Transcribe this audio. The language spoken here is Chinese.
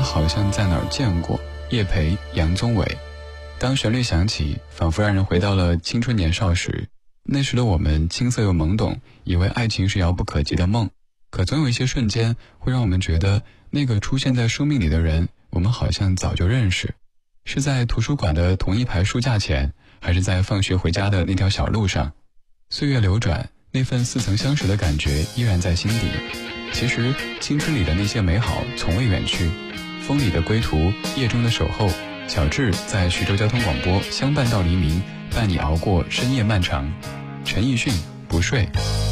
好像在哪儿见过，叶培、杨宗纬。当旋律响起，仿佛让人回到了青春年少时。那时的我们青涩又懵懂，以为爱情是遥不可及的梦，可总有一些瞬间会让我们觉得那个出现在生命里的人，我们好像早就认识。是在图书馆的同一排书架前，还是在放学回家的那条小路上？岁月流转，那份似曾相识的感觉依然在心底。其实青春里的那些美好从未远去。风里的归途，夜中的守候，小智在徐州交通广播相伴到黎明，伴你熬过深夜漫长。陈奕迅，不睡。